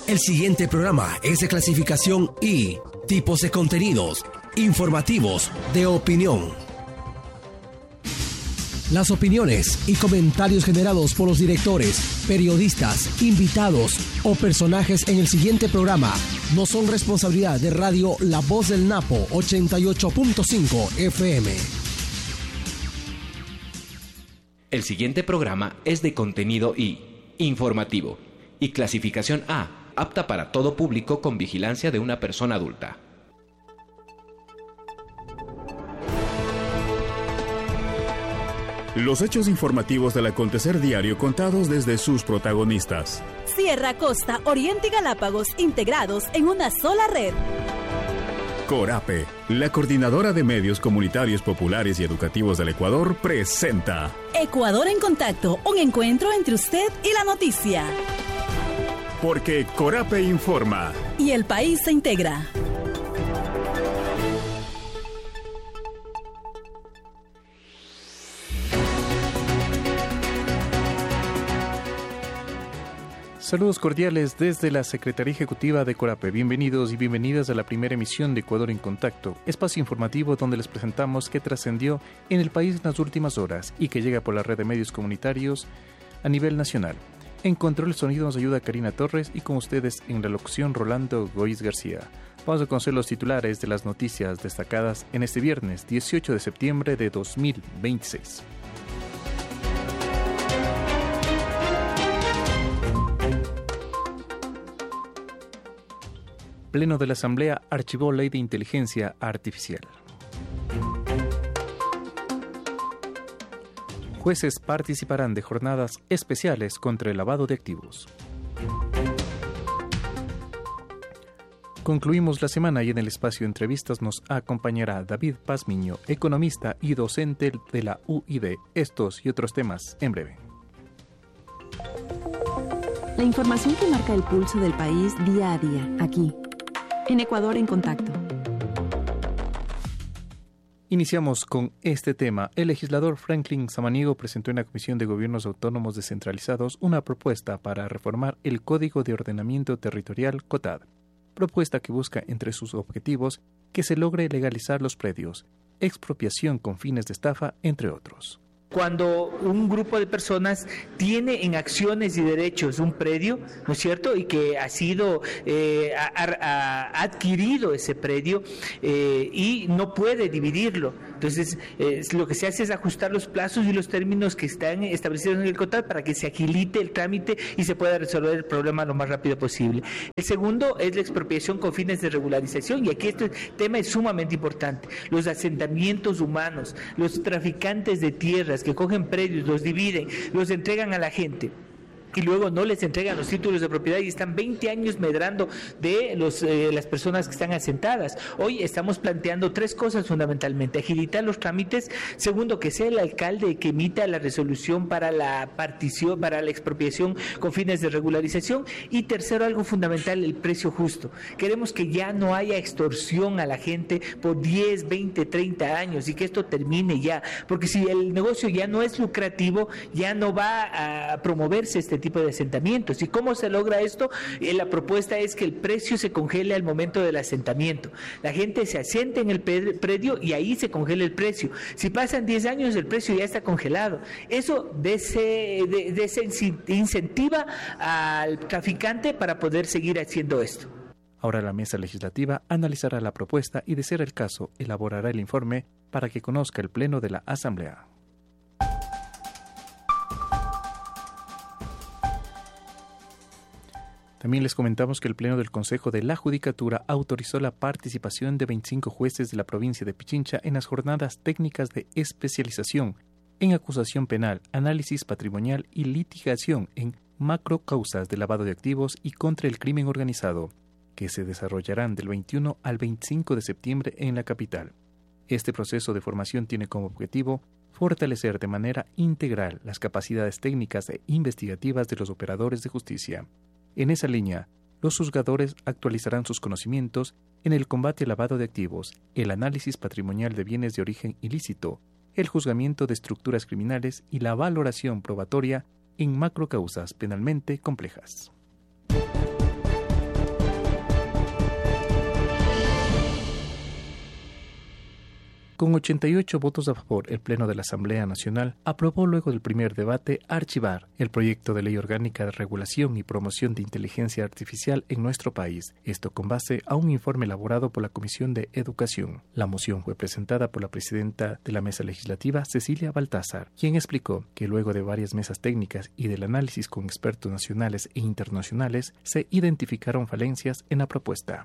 El siguiente programa es de clasificación I, tipos de contenidos, informativos, de opinión. Las opiniones y comentarios generados por los directores, periodistas, invitados o personajes en el siguiente programa no son responsabilidad de Radio La Voz del Napo 88.5 FM. El siguiente programa es de contenido I, informativo, y clasificación A, apta para todo público con vigilancia de una persona adulta. Los hechos informativos del acontecer diario contados desde sus protagonistas. Sierra, Costa, Oriente y Galápagos integrados en una sola red. Corape, la coordinadora de medios comunitarios populares y educativos del Ecuador, presenta Ecuador en Contacto, un encuentro entre usted y la noticia. Porque Corape informa. Y el país se integra. Saludos cordiales desde la Secretaría Ejecutiva de Corape. Bienvenidos y bienvenidas a la primera emisión de Ecuador en Contacto, espacio informativo donde les presentamos qué trascendió en el país en las últimas horas y que llega por la red de medios comunitarios a nivel nacional. En control de sonido nos ayuda Karina Torres y con ustedes en la locución Rolando Goiz García. Vamos a conocer los titulares de las noticias destacadas en este viernes 18 de septiembre de 2026. Pleno de la Asamblea archivó Ley de Inteligencia Artificial. Jueces participarán de jornadas especiales contra el lavado de activos. Concluimos la semana y en el espacio de entrevistas nos acompañará David Pazmiño, economista y docente de la UID. Estos y otros temas en breve. La información que marca el pulso del país día a día, aquí, en Ecuador en Contacto. Iniciamos con este tema. El legislador Franklin Samaniego presentó en la Comisión de Gobiernos Autónomos Descentralizados una propuesta para reformar el Código de Ordenamiento Territorial COTAD. Propuesta que busca entre sus objetivos que se logre legalizar los predios, expropiación con fines de estafa, entre otros. Cuando un grupo de personas tiene en acciones y derechos un predio, ¿no es cierto?, y que ha sido, ha adquirido ese predio y no puede dividirlo. Entonces, lo que se hace es ajustar los plazos y los términos que están establecidos en el COTAD para que se agilite el trámite y se pueda resolver el problema lo más rápido posible. El segundo es la expropiación con fines de regularización, y aquí este tema es sumamente importante. Los asentamientos humanos, los traficantes de tierras que cogen predios, los dividen, los entregan a la gente y luego no les entregan los títulos de propiedad y están 20 años medrando de las personas que están asentadas. Hoy estamos planteando tres cosas fundamentalmente: agilitar los trámites; segundo, que sea el alcalde que emita la resolución para la partición, para la expropiación con fines de regularización; y tercero, algo fundamental, el precio justo. Queremos que ya no haya extorsión a la gente por 10, 20, 30 años y que esto termine ya, porque si el negocio ya no es lucrativo, ya no va a promoverse este tipo de asentamientos. ¿Y cómo se logra esto? La propuesta es que el precio se congele al momento del asentamiento. La gente se asienta en el predio y ahí se congela el precio. Si pasan 10 años, el precio ya está congelado. Eso incentiva al traficante para poder seguir haciendo esto. Ahora la mesa legislativa analizará la propuesta y, de ser el caso, elaborará el informe para que conozca el Pleno de la Asamblea. También les comentamos que el Pleno del Consejo de la Judicatura autorizó la participación de 25 jueces de la provincia de Pichincha en las jornadas técnicas de especialización en acusación penal, análisis patrimonial y litigación en macrocausas de lavado de activos y contra el crimen organizado, que se desarrollarán del 21 al 25 de septiembre en la capital. Este proceso de formación tiene como objetivo fortalecer de manera integral las capacidades técnicas e investigativas de los operadores de justicia. En esa línea, los juzgadores actualizarán sus conocimientos en el combate al lavado de activos, el análisis patrimonial de bienes de origen ilícito, el juzgamiento de estructuras criminales y la valoración probatoria en macrocausas penalmente complejas. Con 88 votos a favor, el Pleno de la Asamblea Nacional aprobó luego del primer debate archivar el proyecto de ley orgánica de regulación y promoción de inteligencia artificial en nuestro país, esto con base a un informe elaborado por la Comisión de Educación. La moción fue presentada por la presidenta de la Mesa Legislativa, Cecilia Baltázar, quien explicó que luego de varias mesas técnicas y del análisis con expertos nacionales e internacionales, se identificaron falencias en la propuesta.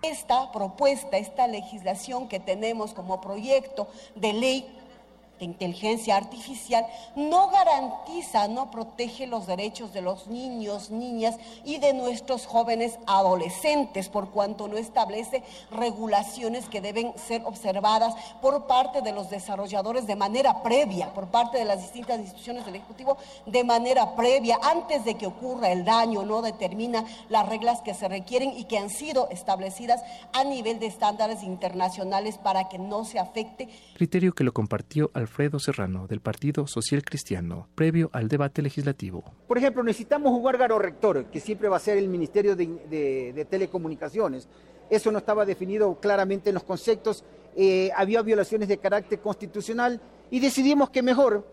Esta legislación que tenemos como proyecto de ley de inteligencia artificial no garantiza, no protege los derechos de los niños, niñas y de nuestros jóvenes adolescentes, por cuanto no establece regulaciones que deben ser observadas por parte de los desarrolladores de manera previa, por parte de las distintas instituciones del Ejecutivo de manera previa, antes de que ocurra el daño, no determina las reglas que se requieren y que han sido establecidas a nivel de estándares internacionales para que no se afecte. Criterio que lo compartió Alfredo Serrano, del Partido Social Cristiano, previo al debate legislativo. Por ejemplo, necesitamos un órgano rector, que siempre va a ser el Ministerio de Telecomunicaciones. Eso no estaba definido claramente en los conceptos, había violaciones de carácter constitucional y decidimos que mejor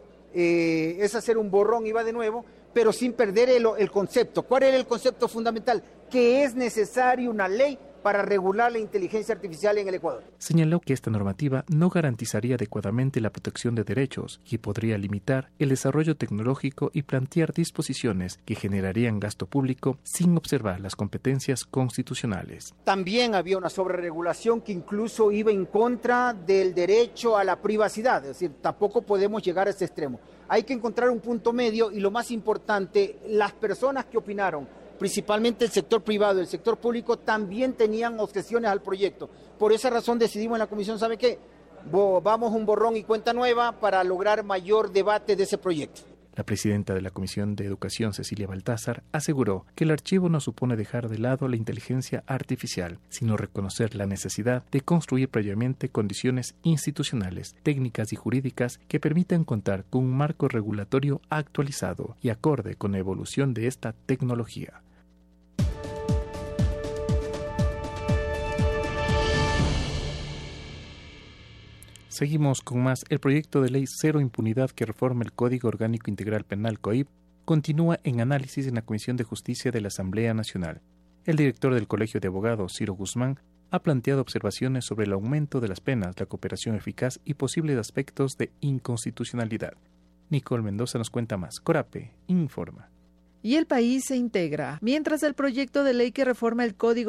es hacer un borrón y va de nuevo, pero sin perder el concepto. ¿Cuál era el concepto fundamental? Que es necesaria una ley para regular la inteligencia artificial en el Ecuador. Señaló que esta normativa no garantizaría adecuadamente la protección de derechos y podría limitar el desarrollo tecnológico y plantear disposiciones que generarían gasto público sin observar las competencias constitucionales. También había una sobreregulación que incluso iba en contra del derecho a la privacidad, es decir, tampoco podemos llegar a ese extremo. Hay que encontrar un punto medio y lo más importante, las personas que opinaron, principalmente el sector privado y el sector público, también tenían objeciones al proyecto. Por esa razón decidimos en la comisión, ¿sabe qué? Vamos un borrón y cuenta nueva para lograr mayor debate de ese proyecto. La presidenta de la Comisión de Educación, Cecilia Baltázar, aseguró que el archivo no supone dejar de lado la inteligencia artificial, sino reconocer la necesidad de construir previamente condiciones institucionales, técnicas y jurídicas que permitan contar con un marco regulatorio actualizado y acorde con la evolución de esta tecnología. Seguimos con más. El proyecto de ley Cero Impunidad que reforma el Código Orgánico Integral Penal COIP continúa en análisis en la Comisión de Justicia de la Asamblea Nacional. El director del Colegio de Abogados, Ciro Guzmán, ha planteado observaciones sobre el aumento de las penas, la cooperación eficaz y posibles aspectos de inconstitucionalidad. Nicole Mendoza nos cuenta más. Corape informa. Y el país se integra. Mientras el proyecto de ley que reforma el Código